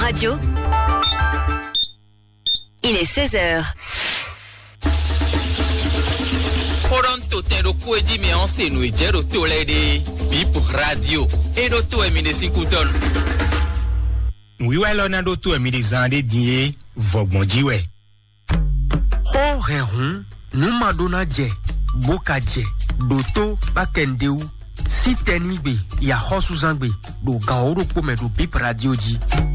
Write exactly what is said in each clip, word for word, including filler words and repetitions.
Radio. Il est seize heures. Toronto tendo kueji me onse no ejero tolede Bip Radio edo to emine cinco ton. Oui ouais l'on do to emine zande die vogbonjiwe. Ho rehun nu madona je boka je doto bakendeu si tenigbe ya hosuzangbe do gan oropo me do Bip Radio ji.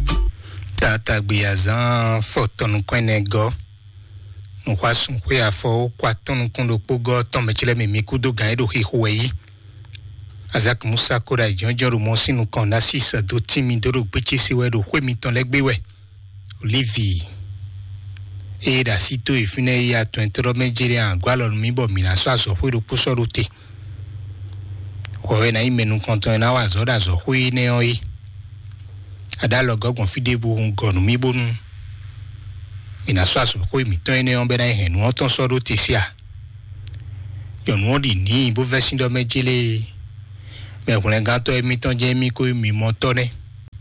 Tata gbe azan foton kwenego. On voit son quoi à fort quoi ton kondo pogo ton mechile me mikudo gan do hihuei azak musa kora jonjo mo sinu kan na sisa do timi do ro pechi siwe do hwe mi ton legbe we Olivi e da sito e fune ya to entro mejere an gwalo mi bo mi na so aso hwe do puso rote o na imenu konton na wa zo da zo hwe ne oi adalo gogon fidebu ngonu mi bonu ina so aso ko mi ton ene on be na hen won ton so do tisia yon won di ni bo version do mejele me ko le gato e mi ton je mi ko mi mo tone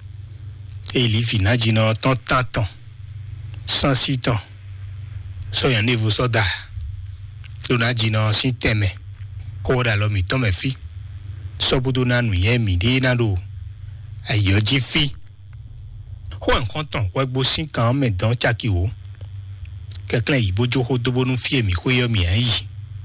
e li fina jina ton tanton sans siton so yan niveau soda do na jina sin teme ko da lo mi ton me fi so budu na nu ye mi de na do ayo ji fi ho en konton wo gbo sin kan me dan chaki o quelqu'un yi bojo ho do bonu fie mi ko yo mi ayi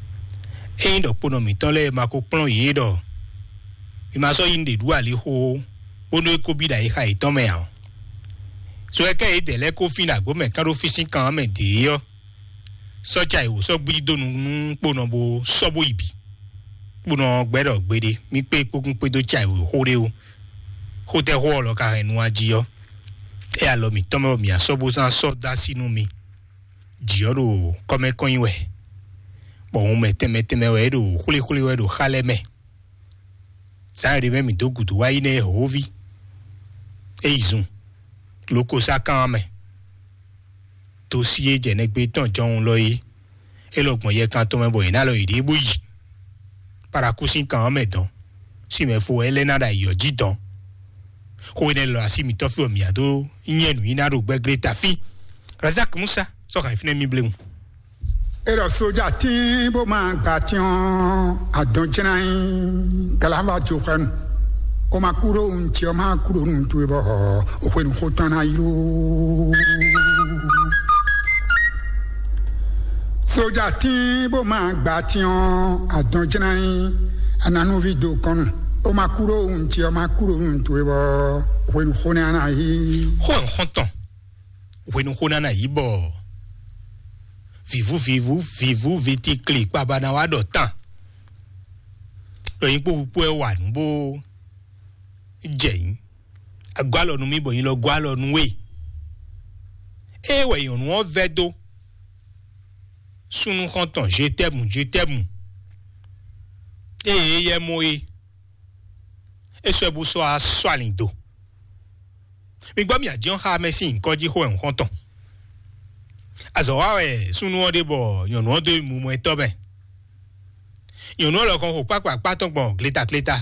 e ndo pono mi ton le ma ko plon yi do mi ma so yin de du ale ho bonu e ko bi da yi ha iton me an so e ke e de le ko fin agbo me kan ro fisin kan me de yo so ja iwo so gbi do nu pono bo so bo ibi pono gbedo gbede mi pe pogun pe do ja iwo ho re o ho te ho lo ka enu aji yo e alo mi ton me mi aso bo san so da sinu mi Dioro comme coin we bon mette mette me we do khuli khuli we do khale me sa ri me mi do gudu wa ine hovi e izun loko sa kan me to si e je ne gbe ton jon lo yi e logbon ye kan to me boy na lo ide bo yi para kusin kan me don si me fo elena da yo ji don ko ne lo asi mi to fi o mi ado yenu ina ro gbe greta fi Razak Musa so kan fine mi blemu ero soja tin bo ma gation adon jinain kalava jokan o ma kuro unti o ma kuro ntu bo o kwen khotana iro soja tin bo ma gation adon jinain ananu video kon o ma kuro unti o ma kuro ntu bo o kwen khona yi hon khonton o kwen khona yi bo vivu vivu vivu viti click baba na wa do tan lo yin po po e wa nu bo jeyin agwalo nu mi bo yin lo gwalo nu we e we yon won vedo sunu konton je t'aime je t'aime e ye mo e e so bu so a swalindo mi gbo mi ajon ha me sin ko ji ho en konton azo wa we sunu ode bo yon ode mu mo etobe yon lo kon ho papa paton gbon glita glita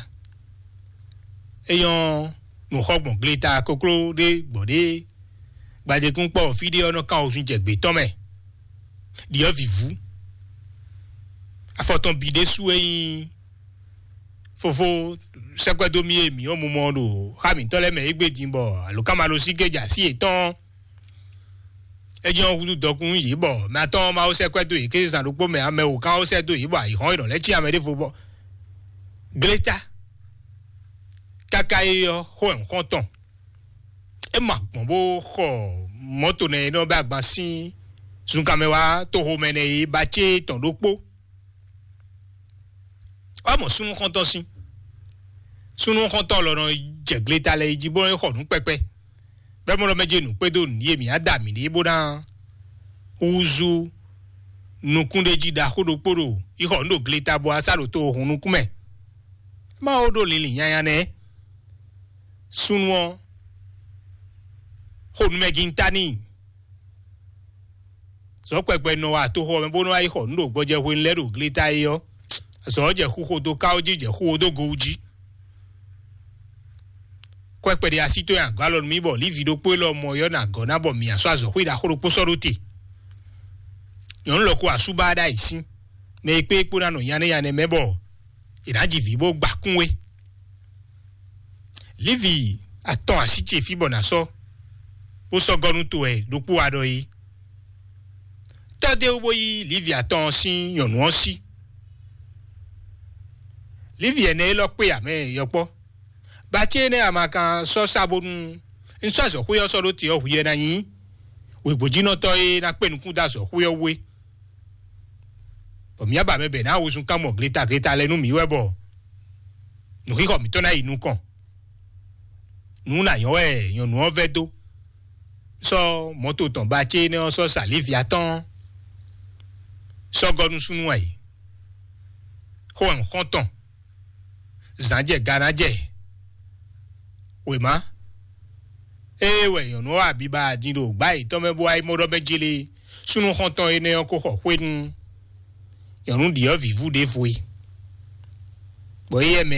eyon no hogbon glita kokro de bode gbaje kun po fide ono kan osun jegbe ton me di o vivu afoton bide su eyin fofo sekwedo mi emi o mu mo do ha mi tole me egbe din bo alokama lo sigeja si eton ejon hudu dokun yi bo ma ton ma o sekwedo yi ke san rupo me ame o kan o sedo yi bo yi hon iro le chi amede fo bo gleta kaka yo ho en konton e ma gbon bo ho moto ne no ba gban sin sun kamewa to ho mene yi ba che ton dopo o mo sunu konton sin sunu konton lo ran je gleta le ji bo ho nu pepe be mo lo meje nu pedo ni emi ada mi ni bo na uzu nukunde ji da kodo poro iho ndo gleta bo asalo to hunu kume ma odo lili yanya ne sunwo honu megin tani so pepe no wa to ho me bo no ai ho ndo gboje ho nlero gleta yo so je hu ho do ka oji je hu do goji Kwa pe de asito ya galo mi bo livi do pe lo mo yo na go na bo mi aso azo wi da horo po so rote. Yon lo ko asuba da isin. Me pe po na no yane yane mebo. Iraji vi bo gba kunwe. Livi aton asiti fi bona so. O so gonu to e do po ado yi. Tade ubo yi livi aton sin yon won si. Livi ene lo pe ame yopo. Ba chene amaka so sabonu nso so huyo so lo ti o huye na yin we bojino to e na pe nku da so huyo we bo mi aba me be na wo sun kan mo gleta gleta lenu mi webo nu ki ko mi to na inu kan nu na yo e yon nu ovedo so moto ton ba chene o so salivia ton so gonu sunu ai ho en konton zanje ganaje we ma ewe yon no abiba dino gba ito mebo ai modo bejele sunu konton ene ko ho hwen yon di o vivu de foi boye me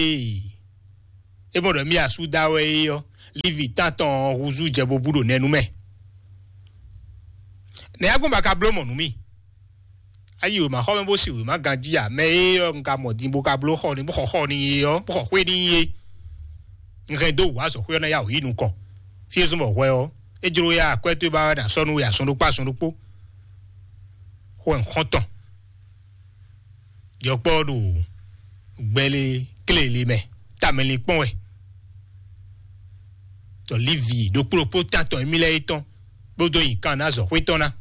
e modo mi asuda we yo livi tanton ruzu jebo budo nenu me ne agun baka blomo nu mi ayi o ma ho me bo si we ma ganji a me yo nka modin bo ka blo ho ni bo ho ni yo bo ho hwen ni Ngedo wa so hwe na ya o inu kon. Fi so mo hwe o. Ejuro ya kwetu ba na sonu ya sonu pa sonu po. Ho en konton. Yo podu gbele klele me. Tameli pon we. To livi do propos tanto emile eton. Bodo yin kan na zo hwe tona.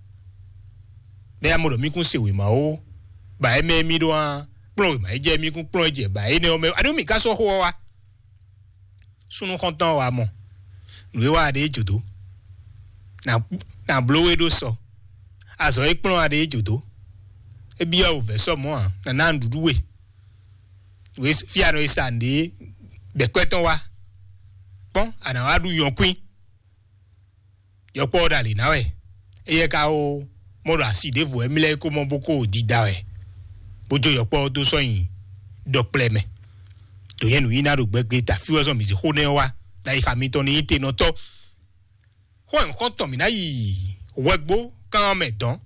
Be amodo mi kun se we ma o. Ba eme mi do an. Plon ma eje mi kun plon eje ba ene o me. Adu mi ka so ho wa. Sunu kontan wa mo nwe wa de jodo na na blowe do so aso e pon wa de jodo e bi o ve so mo an na na ndudu we we fi ano isande be kweton wa pon ana wa du yonkun yo po dali na we eye ka o mo ra si de vo emile ko mo boko di da we bojo yo po do so yin dokple me to yenu ina do gbegbe ta fi ozo mi ze ho ne wa la i hamito ni te no to ho en konto mi na yi wegbo kan me don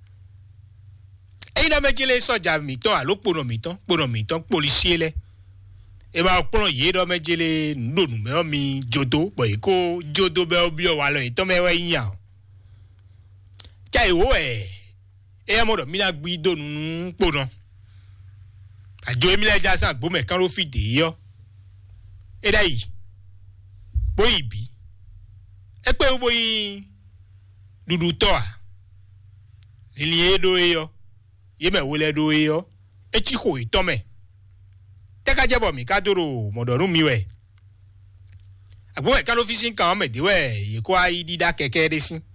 e ina mejele soja mi ton alopono mi ton pono mi ton policie le e ba pono ye do mejele ndonu me o mi jodo bo iko jodo be obi o wa lo ito me we yan chai wo e e mo do mi na gbi donu pono ajo emile jasan gbo me kan ro fi de yo e dai boyi bi e pe boyi dudu to a lili edo yo ye me wole do yo e chi ko ito me te ka jebo mi ka doro modorun mi we agbo me kan ro fi sin kan me de we ye ko ai di da keke de sin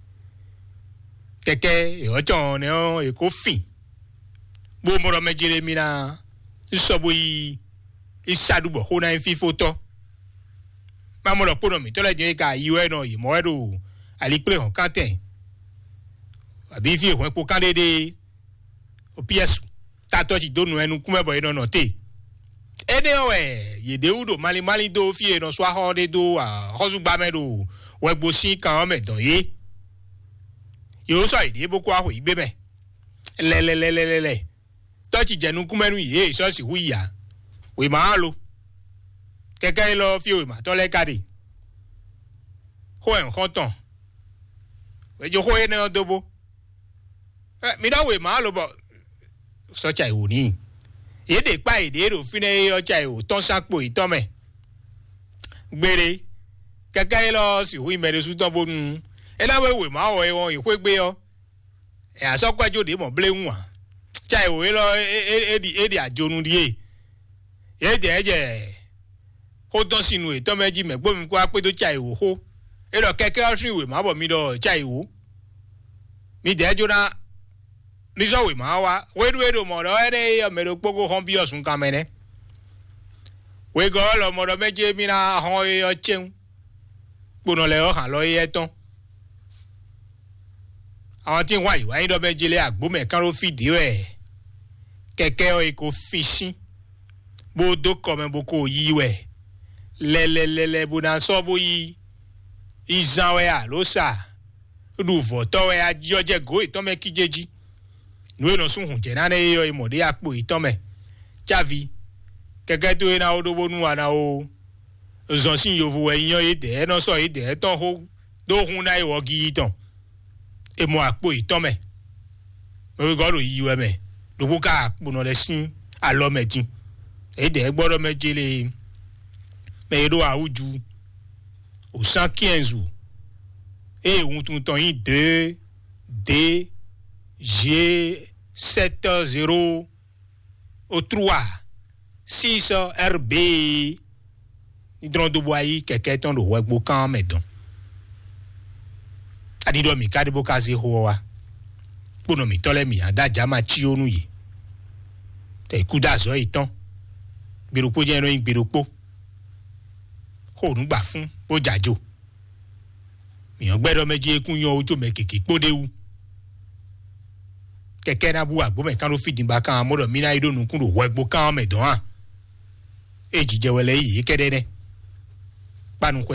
keke e o chon ne o e ko fin bo mo ro mejele mi na isobo yi isadubo ho na fi foto ma mo lo pono mi to le je ka iwe no yi mo edo ali pre hon kanten abi fi ehun po kan dede o ps ta to ti donu enu kumebo eno no te ene o e ye de udo mali mali do fi eno so ho de do a hozu gba me do we gbo sin kan me don ye yo so ide bo kwa ho igbe me le le le le le Tochi jenu kumenu ye so si huya we ma lo keke lo fi we ma to le kade ho en konton we jo ho ene odobo eh mi da we ma lo bo so chai wo ni ye de pa ide ro fi ne yo chai o ton sapo ito me gbere keke lo si hu me de su ton bo nu e la we we ma o e won ihwegbe yo e asokwa jode mo ble nwa chai we lo edi edi ajonu die ye je je ho don sinu e to meji me gbo mi ko ape do chai wo ho e lo keke osin we ma bo mi do chai wo mi de jona mi so we ma wa we do we do mo do ere yo me do pogo hon bi osun kamene we go lo mo do meje mi na hon yo cheun gbono le o han lo ye ton àwọn tí ń wá ìwà yín dọ́bẹ́ jílé àgbómẹ̀ kan ló fìdí ẹ̀ kẹ̀kẹ́ ọ̀ èkó fìsín bó dókọ̀ mẹ́ bó kó yí wẹ̀ le le le le bona so boyi izanwe a lo sa du voto we a joje go itome kijeji nu e no sun hun je na ne yo imode apo itome chavi keke to e na odobo nu ana o zon sin yo vo eyan e de no so e de ton ho do hun na iwo gi ton e mo apo itome mo go ro yi we me do ka apo no le sin alo medin e de gboro mejele me do auju au cent quinze et on ton yi deux D G sept zéro au trois six R B ni dron do boyi keke ton do wegbo kan medon adido mi kadi boka ze ho wa bono mi tole mi ada jama chi onu yi te kuda zo itan biropo je no yin biropo ko nu gba fún bó jajo èèyàn gbẹ́dọ̀ méjì ekun yan ojú mẹ́kèké pódéwu kẹ̀kẹ́ náà bu àgbọ̀ mẹ́kan ló fìdí bá kan mọ́dọ̀ mí náà ìdónú kúrò wọ ẹgbó kan mẹ́dọ̀ hàn èjì jẹ́wẹ́lẹ́ yìí kẹ́dẹ́dẹ́ panu